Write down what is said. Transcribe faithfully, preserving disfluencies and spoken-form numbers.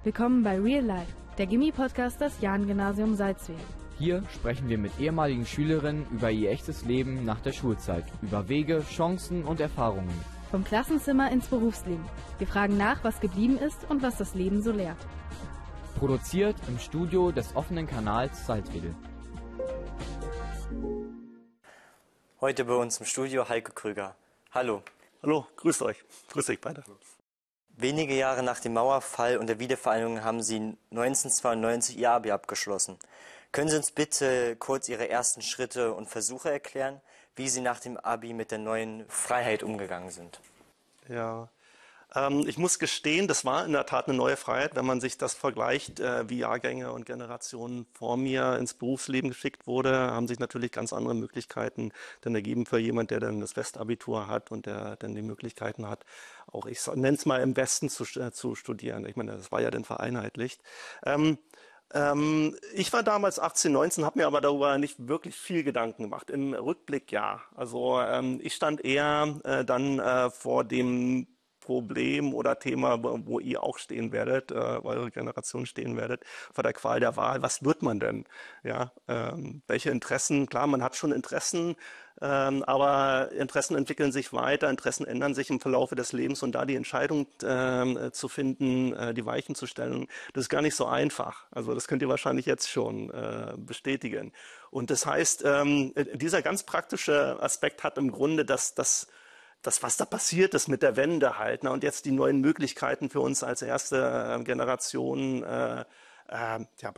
Willkommen bei Real Life, der Gimmi-Podcast des Jahn-Gymnasium Salzwedel. Hier sprechen wir mit ehemaligen Schülerinnen über ihr echtes Leben nach der Schulzeit, über Wege, Chancen und Erfahrungen. Vom Klassenzimmer ins Berufsleben. Wir fragen nach, was geblieben ist und was das Leben so lehrt. Produziert im Studio des offenen Kanals Salzwedel. Heute bei uns im Studio Heike Krüger. Hallo. Hallo, grüßt euch. Grüßt euch beide. Wenige Jahre nach dem Mauerfall und der Wiedervereinigung haben Sie neunzehnhundertzweiundneunzig Ihr Abi abgeschlossen. Können Sie uns bitte kurz Ihre ersten Schritte und Versuche erklären, wie Sie nach dem Abi mit der neuen Freiheit umgegangen sind? Ja, ähm, ich muss gestehen, das war in der Tat eine neue Freiheit, wenn man sich das vergleicht, äh, wie Jahrgänge und Generationen vor mir ins Berufsleben geschickt wurde, haben sich natürlich ganz andere Möglichkeiten dann ergeben für jemand, der dann das Westabitur hat und der dann die Möglichkeiten hat, auch ich nenne es mal im Westen zu, äh, zu studieren. Ich meine, das war ja dann vereinheitlicht. Ähm, Ähm, ich war damals achtzehn, neunzehn, habe mir aber darüber nicht wirklich viel Gedanken gemacht. Im Rückblick ja. Also ähm, ich stand eher äh, dann äh, vor dem Problem oder Thema, wo ihr auch stehen werdet, äh, eure Generation stehen werdet, vor der Qual der Wahl. Was wird man denn? Ja, ähm, welche Interessen? Klar, man hat schon Interessen, ähm, aber Interessen entwickeln sich weiter, Interessen ändern sich im Verlaufe des Lebens und da die Entscheidung äh, zu finden, äh, die Weichen zu stellen, das ist gar nicht so einfach. Also das könnt ihr wahrscheinlich jetzt schon äh, bestätigen. Und das heißt, ähm, dieser ganz praktische Aspekt hat im Grunde das, das das, was da passiert ist mit der Wende halt, ne, und jetzt die neuen Möglichkeiten für uns als erste äh, Generation, äh, äh, ja,